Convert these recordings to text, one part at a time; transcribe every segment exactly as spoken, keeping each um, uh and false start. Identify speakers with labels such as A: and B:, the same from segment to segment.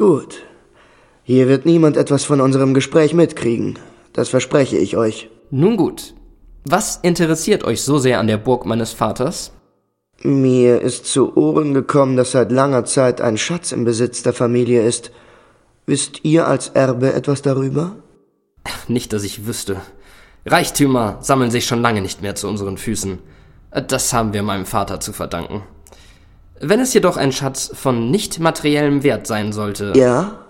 A: Gut. Hier wird niemand etwas von unserem Gespräch mitkriegen. Das verspreche ich euch.
B: Nun gut. Was interessiert euch so sehr an der Burg meines Vaters?
A: Mir ist zu Ohren gekommen, dass seit langer Zeit ein Schatz im Besitz der Familie ist. Wisst ihr als Erbe etwas darüber?
B: Nicht, dass ich wüsste. Reichtümer sammeln sich schon lange nicht mehr zu unseren Füßen. Das haben wir meinem Vater zu verdanken. Wenn es jedoch ein Schatz von nicht materiellem Wert sein sollte...
A: Ja?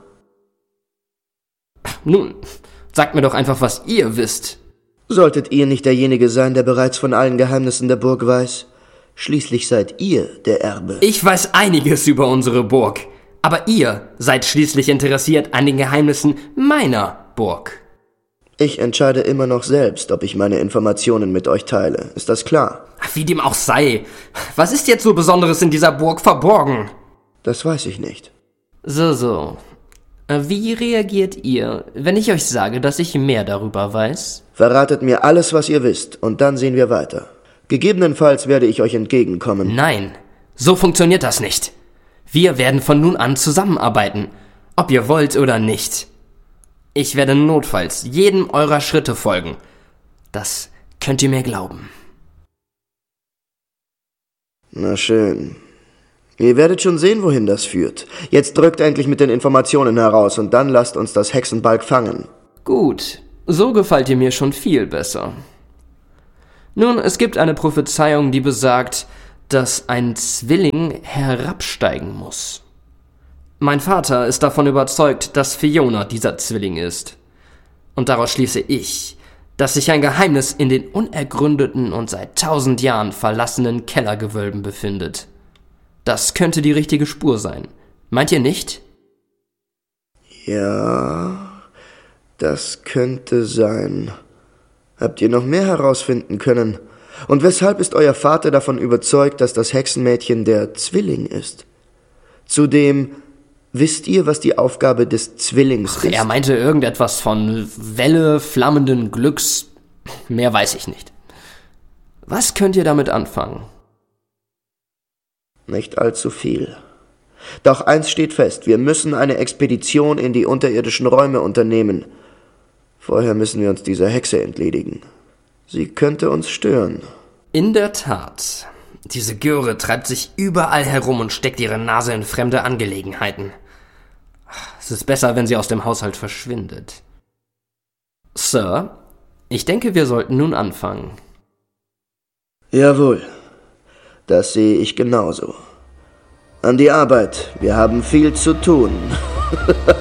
B: Nun, sagt mir doch einfach, was ihr wisst.
A: Solltet ihr nicht derjenige sein, der bereits von allen Geheimnissen der Burg weiß? Schließlich seid ihr der Erbe.
B: Ich weiß einiges über unsere Burg, aber ihr seid schließlich interessiert an den Geheimnissen meiner Burg.
A: Ich entscheide immer noch selbst, ob ich meine Informationen mit euch teile. Ist das klar?
B: Wie dem auch sei. Was ist jetzt so Besonderes in dieser Burg verborgen?
A: Das weiß ich nicht.
B: So, so. Wie reagiert ihr, wenn ich euch sage, dass ich mehr darüber weiß?
A: Verratet mir alles, was ihr wisst, und dann sehen wir weiter. Gegebenenfalls werde ich euch entgegenkommen.
B: Nein, so funktioniert das nicht. Wir werden von nun an zusammenarbeiten, ob ihr wollt oder nicht. Ich werde notfalls jedem eurer Schritte folgen. Das könnt ihr mir glauben.
A: Na schön. Ihr werdet schon sehen, wohin das führt. Jetzt drückt endlich mit den Informationen heraus und dann lasst uns das Hexenbalg fangen.
B: Gut, so gefällt ihr mir schon viel besser. Nun, es gibt eine Prophezeiung, die besagt, dass ein Zwilling herabsteigen muss. Mein Vater ist davon überzeugt, dass Fiona dieser Zwilling ist. Und daraus schließe ich, dass sich ein Geheimnis in den unergründeten und seit tausend Jahren verlassenen Kellergewölben befindet. Das könnte die richtige Spur sein. Meint ihr nicht?
A: Ja, das könnte sein. Habt ihr noch mehr herausfinden können? Und weshalb ist euer Vater davon überzeugt, dass das Hexenmädchen der Zwilling ist? Zudem, wisst ihr, was die Aufgabe des Zwillings
B: Ach,
A: ist?
B: er meinte irgendetwas von Welle flammenden Glücks. Mehr weiß ich nicht. Was könnt ihr damit anfangen?
A: Nicht allzu viel. Doch eins steht fest, wir müssen eine Expedition in die unterirdischen Räume unternehmen. Vorher müssen wir uns dieser Hexe entledigen. Sie könnte uns stören.
B: In der Tat. Diese Göre treibt sich überall herum und steckt ihre Nase in fremde Angelegenheiten. Es ist besser, wenn sie aus dem Haushalt verschwindet. Sir, ich denke, wir sollten nun anfangen.
A: Jawohl, das sehe ich genauso. An die Arbeit, wir haben viel zu tun.